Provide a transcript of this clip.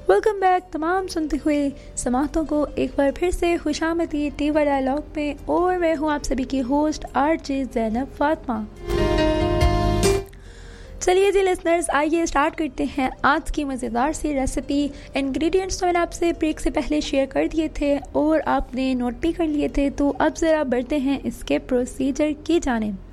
Welcome back तमाम सुनते हुए समातों को एक बार फिर से खुशामदीद टीवा डायलॉग में। और मैं हूँ आप सभी की होस्ट आरजे ज़ैनब फातिमा। चलिए जी लिसनर्स, आइए स्टार्ट करते हैं आज की मज़ेदार सी रेसिपी। इंग्रेडिएंट्स तो मैंने आपसे ब्रेक से पहले शेयर कर दिए थे और आपने नोट भी कर लिए थे, तो अब ज़रा बढ़ते हैं इसके प्रोसीजर की जानिब।